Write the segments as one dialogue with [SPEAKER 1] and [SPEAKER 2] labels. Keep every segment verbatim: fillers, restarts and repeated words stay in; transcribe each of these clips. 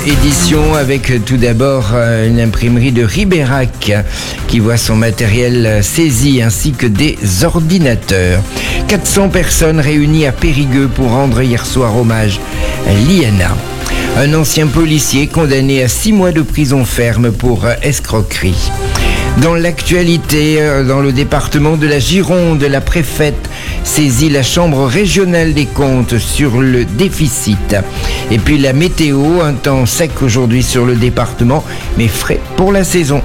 [SPEAKER 1] édition avec tout d'abord une imprimerie de Ribérac qui voit son matériel saisi ainsi que des ordinateurs. quatre cents personnes réunies à Périgueux pour rendre hier soir hommage à Liana. Un ancien policier condamné à six mois de prison ferme pour escroquerie. Dans l'actualité, dans le département de la Gironde, la préfète saisit la Chambre régionale des comptes sur le déficit. Et puis la météo, un temps sec aujourd'hui sur le département, mais frais pour la saison.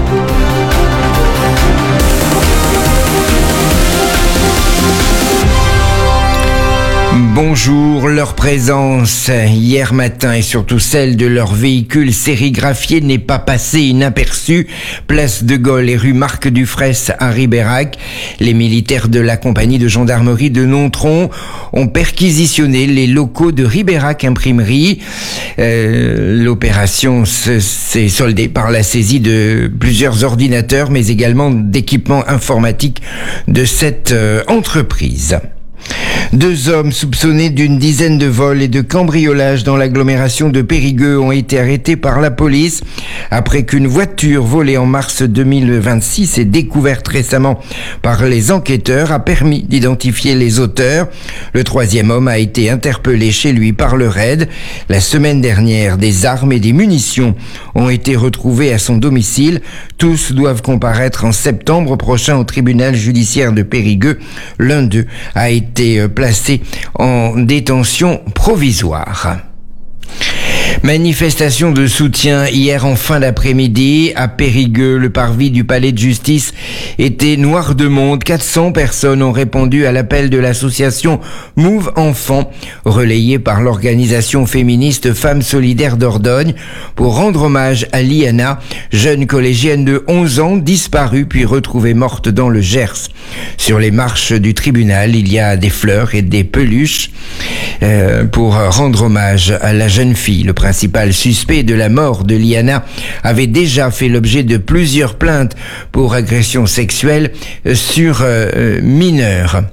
[SPEAKER 1] Bonjour, leur présence hier matin et surtout celle de leur véhicule sérigraphié n'est pas passée inaperçue. Place de Gaulle et rue Marc Dufraisse à Ribérac. Les militaires de la compagnie de gendarmerie de Nontron ont perquisitionné les locaux de Ribérac Imprimerie. Euh, l'opération s'est soldée par la saisie de plusieurs ordinateurs mais également d'équipements informatiques de cette euh, entreprise. Deux hommes soupçonnés d'une dizaine de vols et de cambriolages dans l'agglomération de Périgueux ont été arrêtés par la police après qu'une voiture volée en mars deux mille vingt-six et découverte récemment par les enquêteurs a permis d'identifier les auteurs. Le troisième homme a été interpellé chez lui par le raid. La semaine dernière, des armes et des munitions ont été retrouvées à son domicile. Tous doivent comparaître en septembre prochain au tribunal judiciaire de Périgueux. L'un d'eux a été placé en détention provisoire. Manifestation de soutien hier en fin d'après-midi à Périgueux. Le parvis du palais de justice était noir de monde. quatre cents personnes ont répondu à l'appel de l'association Move Enfants, relayée par l'organisation féministe Femmes Solidaires d'Ordogne, pour rendre hommage à Liana, jeune collégienne de onze ans disparue puis retrouvée morte dans le Gers. Sur les marches du tribunal, il y a des fleurs et des peluches euh, pour rendre hommage à la jeune fille. Le principal suspect de la mort de Liana avait déjà fait l'objet de plusieurs plaintes pour agression sexuelle sur euh, mineurs.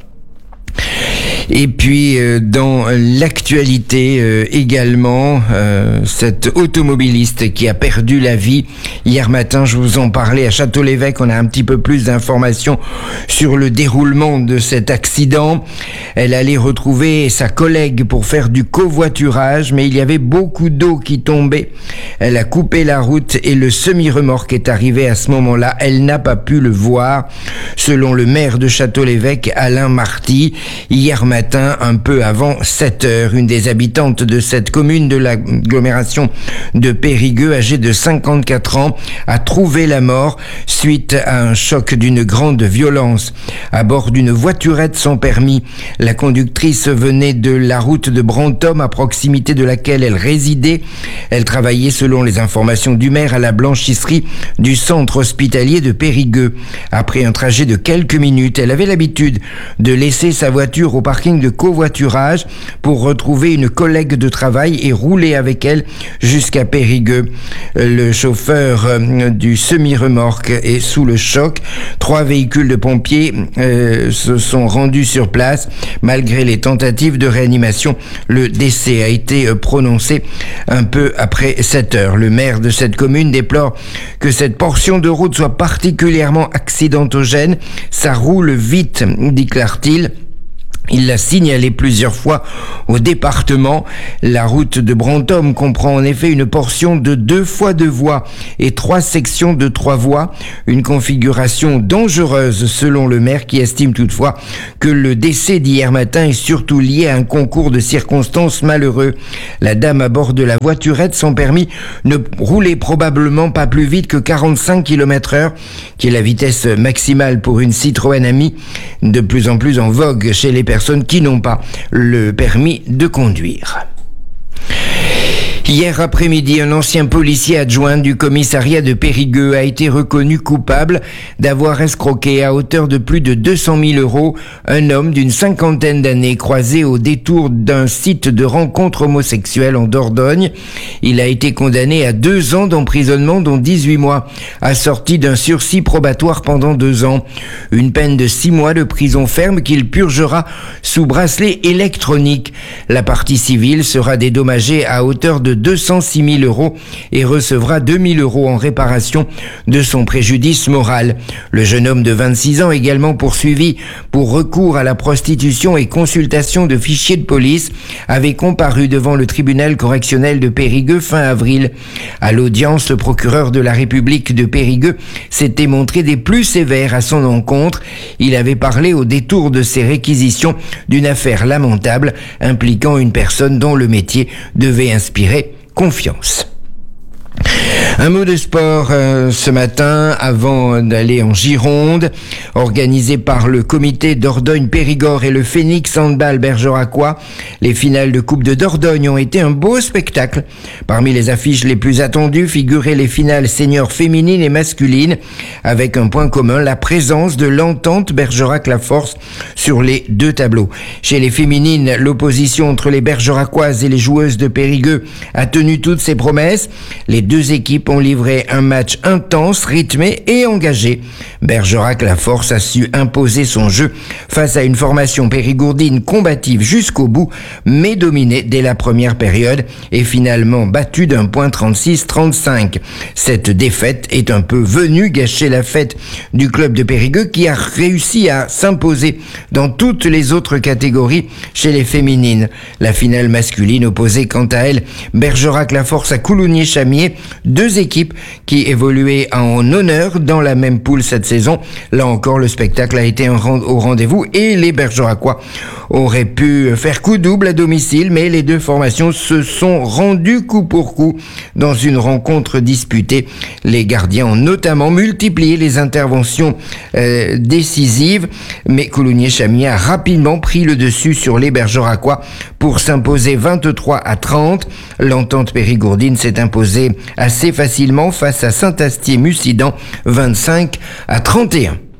[SPEAKER 1] Et puis euh, dans l'actualité euh, également, euh, cet automobiliste qui a perdu la vie hier matin, je vous en parlais à Château-l'Évêque, on a un petit peu plus d'informations sur le déroulement de cet accident. Elle allait retrouver sa collègue pour faire du covoiturage, mais il y avait beaucoup d'eau qui tombait. Elle a coupé la route et le semi-remorque est arrivé à ce moment-là. Elle n'a pas pu le voir, selon le maire de Château-l'Évêque, Alain Marty. Hier matin, Matin, un peu avant sept heures, une des habitantes de cette commune de l'agglomération de Périgueux, âgée de cinquante-quatre ans, a trouvé la mort suite à un choc d'une grande violence. À bord d'une voiturette sans permis, la conductrice venait de la route de Brantôme, à proximité de laquelle elle résidait. Elle travaillait, selon les informations du maire, à la blanchisserie du centre hospitalier de Périgueux. Après un trajet de quelques minutes, elle avait l'habitude de laisser sa voiture au parking de covoiturage pour retrouver une collègue de travail et rouler avec elle jusqu'à Périgueux. Le chauffeur du semi-remorque est sous le choc. Trois véhicules de pompiers euh, se sont rendus sur place. Malgré les tentatives de réanimation, le décès a été prononcé un peu après sept heures. Le maire de cette commune déplore que cette portion de route soit particulièrement accidentogène. Ça roule vite, déclare-t-il. Il l'a signalé plusieurs fois au département. La route de Brantôme comprend en effet une portion de deux fois deux voies et trois sections de trois voies. Une configuration dangereuse selon le maire, qui estime toutefois que le décès d'hier matin est surtout lié à un concours de circonstances malheureux. La dame à bord de la voiturette sans permis ne roulait probablement pas plus vite que quarante-cinq kilomètres heure, qui est la vitesse maximale pour une Citroën Ami, de plus en plus en vogue chez les personnes personnes qui n'ont pas le permis de conduire. Hier après-midi, un ancien policier adjoint du commissariat de Périgueux a été reconnu coupable d'avoir escroqué à hauteur de plus de deux cent mille euros un homme d'une cinquantaine d'années croisé au détour d'un site de rencontre homosexuelle en Dordogne. Il a été condamné à deux ans d'emprisonnement, dont dix-huit mois, assorti d'un sursis probatoire pendant deux ans. Une peine de six mois de prison ferme qu'il purgera sous bracelet électronique. La partie civile sera dédommagée à hauteur de deux cent six mille euros et recevra deux mille euros en réparation de son préjudice moral. Le jeune homme de vingt-six ans, également poursuivi pour recours à la prostitution et consultation de fichiers de police, avait comparu devant le tribunal correctionnel de Périgueux fin avril. À l'audience, le procureur de la République de Périgueux s'était montré des plus sévères à son encontre. Il avait parlé au détour de ses réquisitions d'une affaire lamentable impliquant une personne dont le métier devait inspirer confiance. Un mot de sport euh, ce matin avant d'aller en Gironde, organisé par le comité Dordogne-Périgord et le Phénix Handball Bergeracois. Les finales de Coupe de Dordogne ont été un beau spectacle. Parmi les affiches les plus attendues figuraient les finales seniors féminines et masculines, avec un point commun, la présence de l'entente Bergerac-La Force sur les deux tableaux. Chez les féminines, l'opposition entre les Bergeracoises et les joueuses de Périgueux a tenu toutes ses promesses. Les deux équipes ont livré un match intense, rythmé et engagé. Bergerac-La Force a su imposer son jeu face à une formation périgourdine combative jusqu'au bout, mais dominée dès la première période et finalement battue d'un point trente-six trente-cinq. Cette défaite est un peu venue gâcher la fête du club de Périgueux qui a réussi à s'imposer dans toutes les autres catégories chez les féminines. La finale masculine opposait quant à elle Bergerac-La Force à Coulommiers-Chamiers, deux équipes qui évoluaient en honneur dans la même poule cette saison. Là encore, le spectacle a été au rendez-vous et les Bergeracois auraient pu faire coup double à domicile, mais les deux formations se sont rendues coup pour coup dans une rencontre disputée. Les gardiens ont notamment multiplié les interventions euh, décisives, mais Coulommiers-Chamiers a rapidement pris le dessus sur les Bergeracois pour s'imposer vingt-trois à trente. L'entente périgourdine s'est imposée assez facilement face à Saint-Astier-Mussidan, vingt-cinq à trente et un.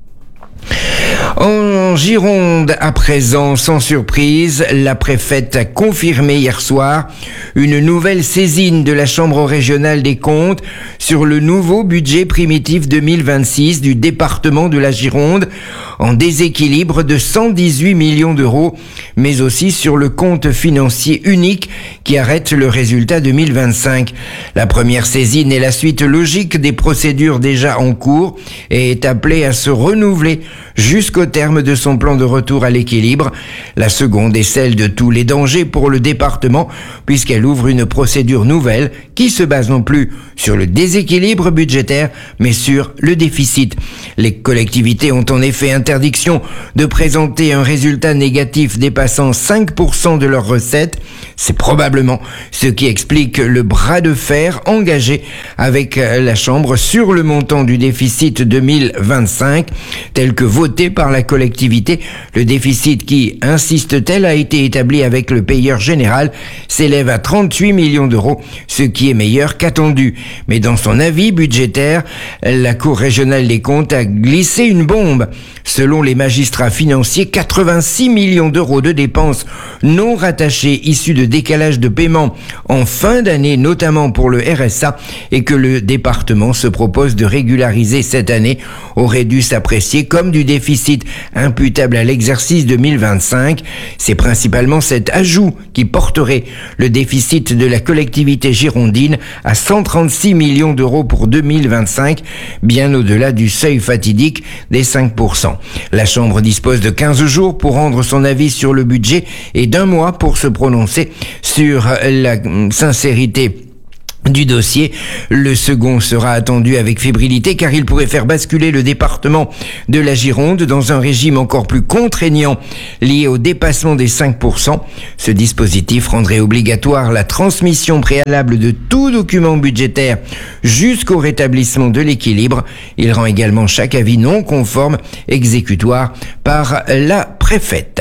[SPEAKER 1] En Gironde, à présent, sans surprise, la préfète a confirmé hier soir une nouvelle saisine de la Chambre régionale des comptes sur le nouveau budget primitif deux mille vingt-six du département de la Gironde, en déséquilibre de cent dix-huit millions d'euros, mais aussi sur le compte financier unique qui arrête le résultat deux mille vingt-cinq. La première saisine est la suite logique des procédures déjà en cours et est appelée à se renouveler jusqu'au terme de son plan de retour à l'équilibre. La seconde est celle de tous les dangers pour le département, puisqu'elle ouvre une procédure nouvelle qui se base non plus sur le déséquilibre budgétaire, mais sur le déficit. Les collectivités ont en effet interdiction de présenter un résultat négatif dépassant cinq pour cent de leurs recettes. C'est probablement ce qui explique le bras de fer engagé avec la Chambre sur le montant du déficit deux mille vingt-cinq, tel que voté par la collectivité. Le déficit qui, insiste-t-elle, a été établi avec le payeur général s'élève à trente-huit millions d'euros, ce qui est meilleur qu'attendu. Mais dans son avis budgétaire, la Cour régionale des comptes a glissé une bombe. Selon les magistrats financiers, quatre-vingt-six millions d'euros de dépenses non rattachées issues de décalage de paiement en fin d'année, notamment pour le R S A, et que le département se propose de régulariser cette année, auraient dû s'apprécier comme du déficit imputable à l'exercice deux mille vingt-cinq. C'est principalement cet ajout qui porterait le déficit de la collectivité girondine à cent trente-six millions d'euros pour deux mille vingt-cinq, bien au-delà du seuil fatidique des cinq pour cent. La Chambre dispose de quinze jours pour rendre son avis sur le budget et d'un mois pour se prononcer sur la sincérité du dossier. Le second sera attendu avec fébrilité car il pourrait faire basculer le département de la Gironde dans un régime encore plus contraignant lié au dépassement des cinq pour cent. Ce dispositif rendrait obligatoire la transmission préalable de tout document budgétaire jusqu'au rétablissement de l'équilibre. Il rend également chaque avis non conforme exécutoire par la préfète.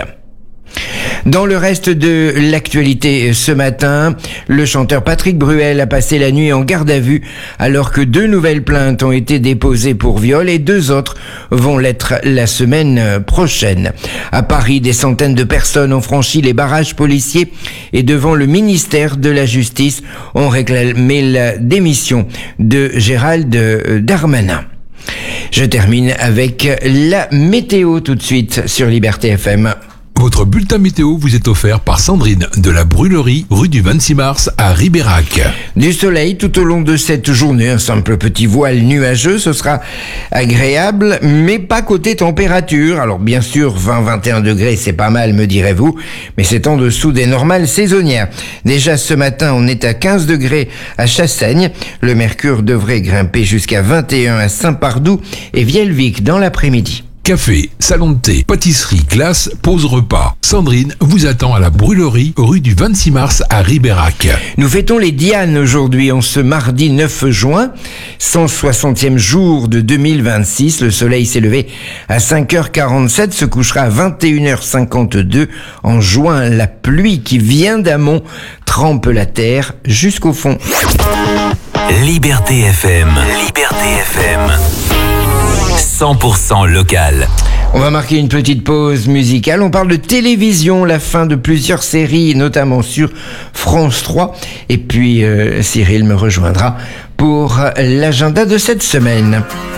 [SPEAKER 1] Dans le reste de l'actualité ce matin, le chanteur Patrick Bruel a passé la nuit en garde à vue alors que deux nouvelles plaintes ont été déposées pour viol et deux autres vont l'être la semaine prochaine. À Paris, des centaines de personnes ont franchi les barrages policiers et devant le ministère de la Justice ont réclamé la démission de Gérald Darmanin. Je termine avec la météo tout de suite sur Liberté F M.
[SPEAKER 2] Votre bulletin météo vous est offert par Sandrine de la Brûlerie, rue du vingt-six mars à Ribérac.
[SPEAKER 1] Du soleil tout au long de cette journée, un simple petit voile nuageux, ce sera agréable, mais pas côté température. Alors bien sûr, vingt à vingt et un degrés, c'est pas mal, me direz-vous, mais c'est en dessous des normales saisonnières. Déjà ce matin, on est à quinze degrés à Chassaigne. Le mercure devrait grimper jusqu'à vingt et un à Saint-Pardoux et Vielvic dans l'après-midi.
[SPEAKER 2] Café, salon de thé, pâtisserie, glace, pause repas. Sandrine vous attend à la Brûlerie, rue du vingt-six mars à Ribérac.
[SPEAKER 1] Nous fêtons les Dianes aujourd'hui, en ce mardi neuf juin, cent soixantième jour de deux mille vingt-six. Le soleil s'est levé à cinq heures quarante-sept, se couchera à vingt et une heures cinquante-deux. En juin, la pluie qui vient d'amont trempe la terre jusqu'au fond.
[SPEAKER 3] Liberté F M. Liberté F M. cent pour cent local.
[SPEAKER 1] On va marquer une petite pause musicale. On parle de télévision, la fin de plusieurs séries, notamment sur France trois. Et puis, euh, Cyril me rejoindra pour l'agenda de cette semaine.